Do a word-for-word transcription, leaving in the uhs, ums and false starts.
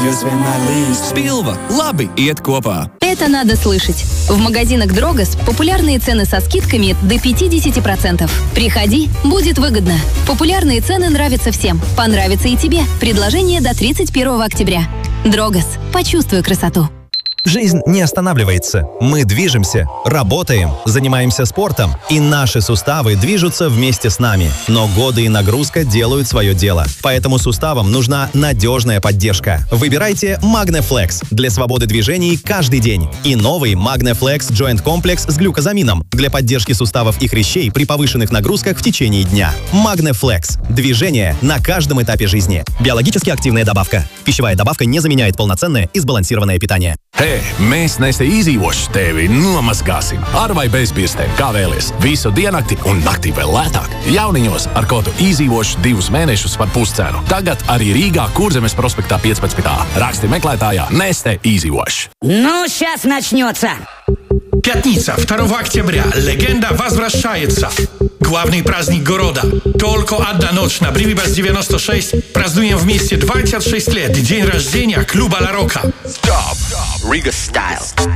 Spilva labi iet kopā. Это надо слышать. В магазинах Дрогос популярные цены со скидками до пятьдесят процентов. Приходи, будет выгодно. Популярные цены нравятся всем. Понравится и тебе. Предложение до тридцать первого октября. Дрогос. Почувствуй красоту. Жизнь не останавливается. Мы движемся, работаем, занимаемся спортом, и наши суставы движутся вместе с нами. Но годы и нагрузка делают свое дело. Поэтому суставам нужна надежная поддержка. Выбирайте Magneflex для свободы движений каждый день. И новый Magneflex Joint Complex с глюкозамином для поддержки суставов и хрящей при повышенных нагрузках в течение дня. Magneflex. Движение на каждом этапе жизни. Биологически активная добавка. Пищевая добавка не заменяет полноценное и сбалансированное питание. Hei, mēs Neste Easy Wash tevi nomazgāsim. Ar vai bez pirkstiem, kā vēlies. Visu diennakti un naktī vēl lētāk. Jauniņos ar kodu Easy Wash divus mēnešus par puscenu. Tagad arī Rīgā, Kurzemes prospektā piecpadsmit. Raksti meklētājā Neste Easy Wash. Ну, сейчас начнется. Пятница, второго октября. Легенда возвращается. Главный праздник города. Только одна ночь на Бривибас девяносто шесть. Празднуем вместе двадцать шесть лет. День рождения клуба Ла Рока. Stop. Riga Style.